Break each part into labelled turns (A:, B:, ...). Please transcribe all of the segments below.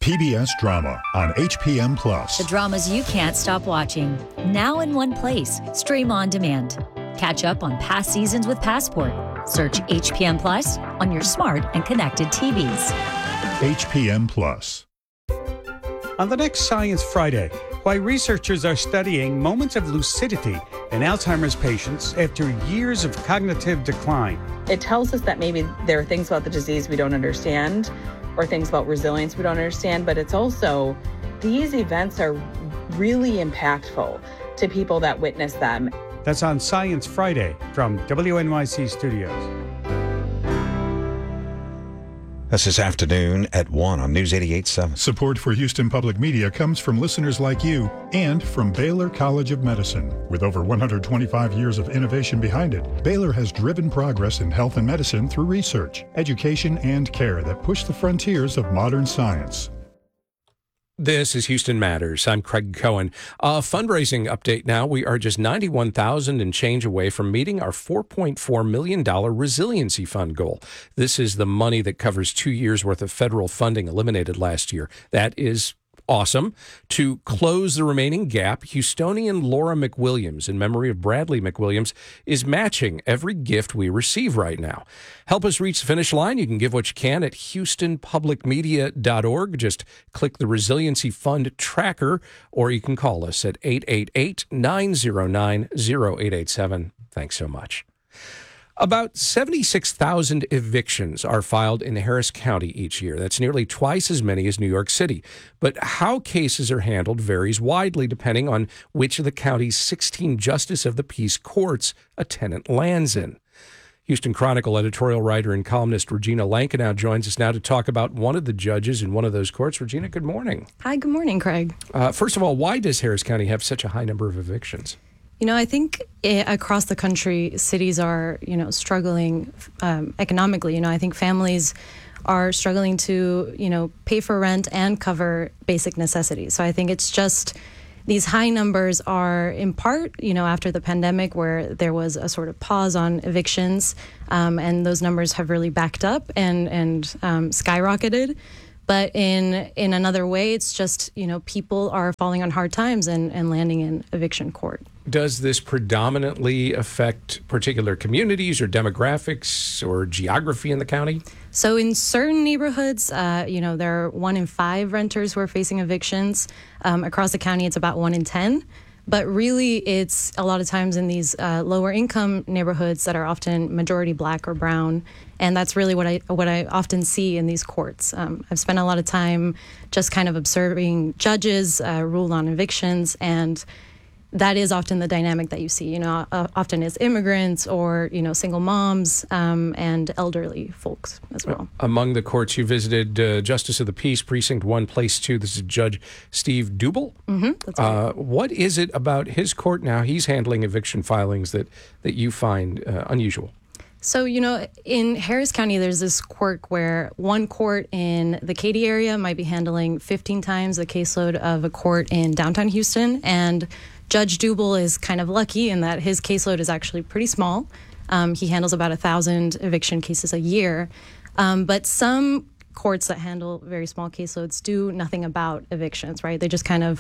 A: PBS Drama on HPM Plus.
B: The dramas you can't stop watching. Now in one place. Stream on demand. Catch up on past seasons with Passport. Search HPM Plus on your smart and connected TVs.
A: HPM Plus.
C: On the next Science Friday, why researchers are studying moments of lucidity in Alzheimer's patients after years of cognitive decline.
D: It tells us that maybe there are things about the disease we don't understand or things about resilience we don't understand, but it's also these events are really impactful to people that witness them.
C: That's on Science Friday from WNYC Studios.
E: This is afternoon at 1 on News 88.7.
A: Support for Houston Public Media comes from listeners like you and from Baylor College of Medicine. With over 125 years of innovation behind it, Baylor has driven progress in health and medicine through research, education, and care that push the frontiers of modern science.
F: This is Houston Matters. I'm Craig Cohen. Fundraising update now. We are just $91,000 and change away from meeting our $4.4 million resiliency fund goal. This is the money that covers 2 years worth of federal funding eliminated last year. That is awesome. To close the remaining gap, Houstonian Laura McWilliams, in memory of Bradley McWilliams, is matching every gift we receive right now. Help us reach the finish line. You can give what you can at houstonpublicmedia.org. Just click the Resiliency Fund tracker, or you can call us at 888-909-0887. Thanks so much. About 76,000 evictions are filed in Harris County each year. That's nearly twice as many as New York City. But how cases are handled varies widely depending on which of the county's 16 Justice of the Peace courts a tenant lands in. Houston Chronicle editorial writer and columnist Regina Lankinow joins us now to talk about one of the judges in one of those courts. Regina, good morning.
G: Hi, good morning, Craig.
F: First of all, why does Harris County have such a high number of evictions?
G: You know, I think across the country, cities are, struggling economically. I think families are struggling to, pay for rent and cover basic necessities. So I think it's just these high numbers are in part, after the pandemic where there was a sort of pause on evictions, and those numbers have really backed up and skyrocketed. But in another way, it's just, people are falling on hard times and landing in eviction court.
F: Does this predominantly affect particular communities or demographics or geography in the county?
G: So in certain neighborhoods, there are 1 in 5 renters who are facing evictions. Across the county, it's about 1 in 10. But really, it's a lot of times in these lower income neighborhoods that are often majority Black or brown. And that's really what I often see in these courts. I've spent a lot of time just kind of observing judges rule on evictions, and that is often the dynamic that you see, often is immigrants or, single moms and elderly folks as well.
F: Among the courts you visited, Justice of the Peace, Precinct 1, Place 2, this is Judge Steve Dubel.
G: Mm-hmm, that's right.
F: What is it about his court now? He's handling eviction filings that you find unusual.
G: So, in Harris County, there's this quirk where one court in the Katy area might be handling 15 times the caseload of a court in downtown Houston, and Judge Dubel is kind of lucky in that his caseload is actually pretty small. He handles about 1,000 eviction cases a year. But some courts that handle very small caseloads do nothing about evictions, right? They just kind of,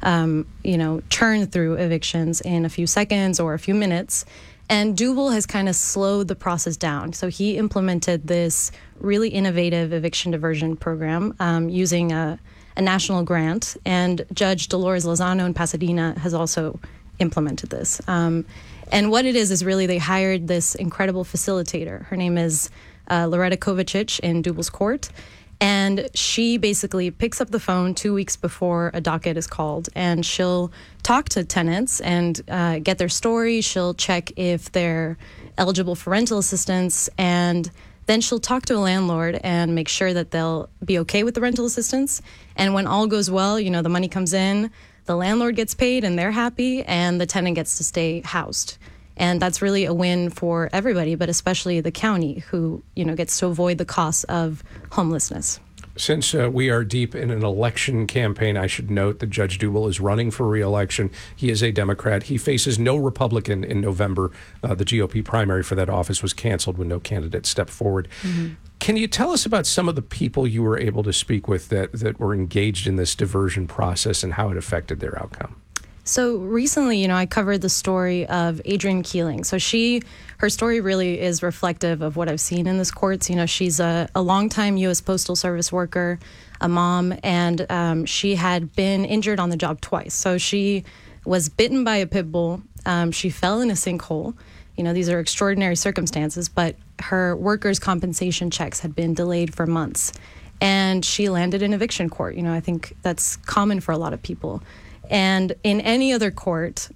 G: churn through evictions in a few seconds or a few minutes. And Dubel has kind of slowed the process down. So he implemented this really innovative eviction diversion program using a national grant, and Judge Dolores Lozano in Pasadena has also implemented this. And what it is really they hired this incredible facilitator. Her name is Loretta Kovacic in Dubel's court, and she basically picks up the phone 2 weeks before a docket is called, and she'll talk to tenants and get their story. She'll check if they're eligible for rental assistance, and then she'll talk to a landlord and make sure that they'll be okay with the rental assistance. And when all goes well, the money comes in, the landlord gets paid and they're happy, and the tenant gets to stay housed. And that's really a win for everybody, but especially the county, who, gets to avoid the costs of homelessness.
F: Since we are deep in an election campaign, I should note that Judge Dubel is running for re-election. He is a Democrat. He faces no Republican in November. The GOP primary for that office was canceled when no candidate stepped forward. Mm-hmm. Can you tell us about some of the people you were able to speak with that were engaged in this diversion process and how it affected their outcome?
G: So recently, I covered the story of Adrienne Keeling. So her story really is reflective of what I've seen in this courts. She's a longtime U.S. Postal Service worker, a mom, and she had been injured on the job twice. So she was bitten by a pit bull. She fell in a sinkhole. These are extraordinary circumstances, but her workers' compensation checks had been delayed for months. And she landed in eviction court. I think that's common for a lot of people. And in any other court,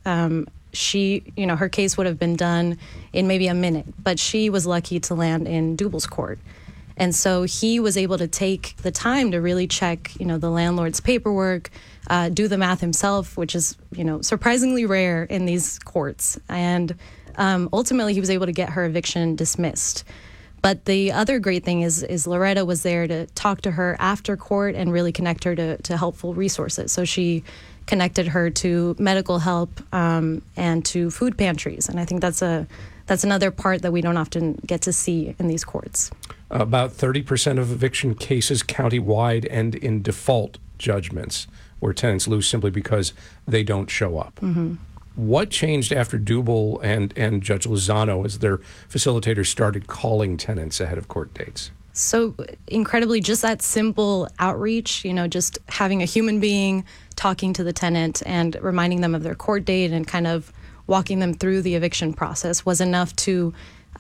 G: her case would have been done in maybe a minute, but she was lucky to land in Dubel's court. And so he was able to take the time to really check, the landlord's paperwork, do the math himself, which is, surprisingly rare in these courts. And ultimately, he was able to get her eviction dismissed. But the other great thing is Loretta was there to talk to her after court and really connect her to helpful resources. So she connected her to medical help and to food pantries. And I think that's another part that we don't often get to see in these courts. About
F: 30% of eviction cases countywide end in default judgments, where tenants lose simply because they don't show up. Mm-hmm. What changed after Dubel and Judge Lozano as their facilitators started calling tenants ahead of court dates?
G: So incredibly, just that simple outreach, just having a human being talking to the tenant and reminding them of their court date and kind of walking them through the eviction process was enough to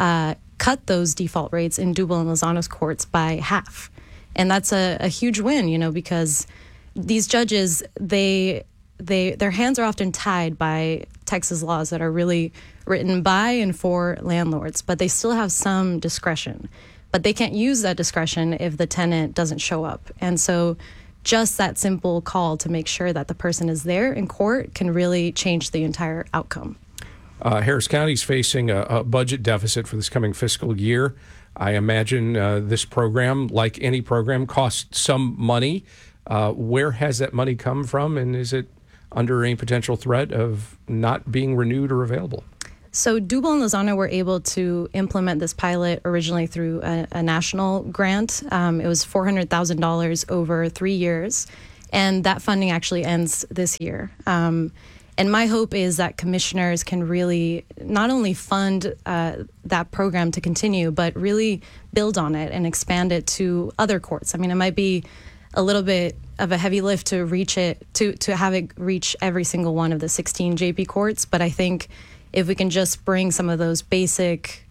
G: cut those default rates in Dubel and Lozano's courts by half. And that's a huge win, because these judges, their hands are often tied by Texas laws that are really written by and for landlords, but they still have some discretion. But they can't use that discretion if the tenant doesn't show up. And so just that simple call to make sure that the person is there in court can really change the entire outcome.
F: Harris County is facing a budget deficit for this coming fiscal year. I imagine this program, like any program, costs some money. Where has that money come from, and is it under any potential threat of not being renewed or available?
G: So Dubel and Lozano were able to implement this pilot originally through a national grant. It was $400,000 over 3 years, and that funding actually ends this year. And my hope is that commissioners can really not only fund that program to continue, but really build on it and expand it to other courts. I mean, it might be a little bit of a heavy lift to reach it, to have it reach every single one of the 16 JP courts, but I think if we can just bring some of those basic,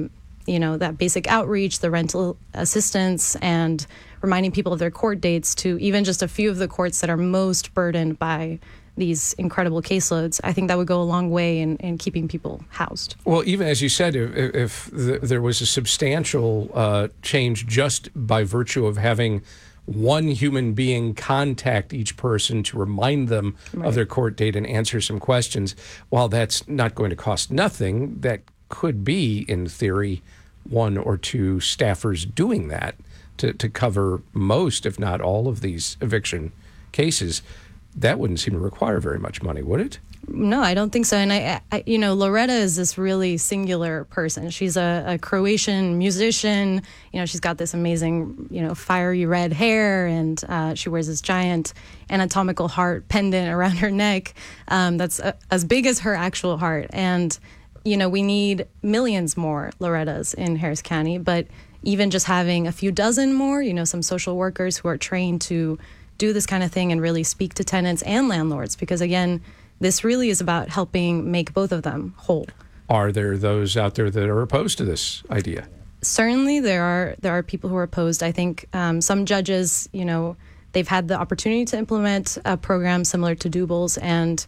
G: that basic outreach, the rental assistance, and reminding people of their court dates to even just a few of the courts that are most burdened by these incredible caseloads, I think that would go a long way in keeping people housed.
F: Well, even as you said, if there was a substantial change just by virtue of having one human being contact each person to remind them of their court date and answer some questions, while that's not going to cost nothing, that could be, in theory, one or two staffers doing that to cover most, if not all, of these eviction cases. That wouldn't seem to require very much money, would it?
G: No, I don't think so. And I Loretta is this really singular person. She's a Croatian musician. She's got this amazing, fiery red hair, and she wears this giant anatomical heart pendant around her neck that's as big as her actual heart. And, we need millions more Lorettas in Harris County, but even just having a few dozen more, some social workers who are trained to do this kind of thing and really speak to tenants and landlords, because again, this really is about helping make both of them whole. Are
F: there those out there that are opposed to this idea?
G: Certainly, there are people who are opposed. I think some judges, they've had the opportunity to implement a program similar to Dubel's, and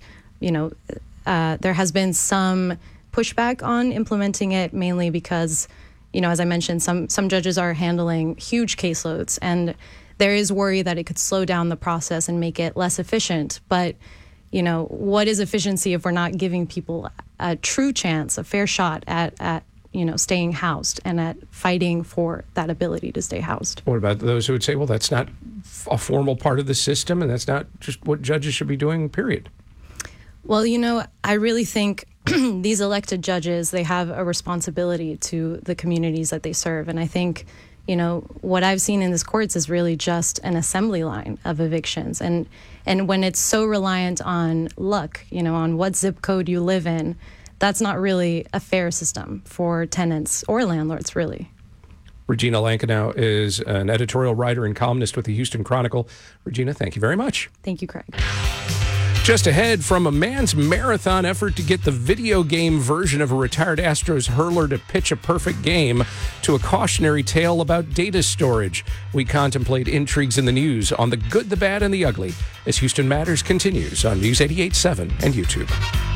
G: there has been some pushback on implementing it, mainly because, as I mentioned, some judges are handling huge caseloads, and there is worry that it could slow down the process and make it less efficient. But what is efficiency if we're not giving people a true chance, a fair shot at staying housed and at fighting for that ability to stay housed?
F: What about those who would say, well, that's not a formal part of the system and that's not just what judges should be doing, period?
G: Well, I really think these elected judges, they have a responsibility to the communities that they serve. And I think, what I've seen in these courts is really just an assembly line of evictions. And when it's so reliant on luck, on what zip code you live in, that's not really a fair system for tenants or landlords, really.
F: Regina Lankinow is an editorial writer and columnist with the Houston Chronicle. Regina, thank you very much.
G: Thank you, Craig.
F: Just ahead, from a man's marathon effort to get the video game version of a retired Astros hurler to pitch a perfect game to a cautionary tale about data storage, we contemplate intrigues in the news on the good, the bad, and the ugly as Houston Matters continues on News 88.7 and YouTube.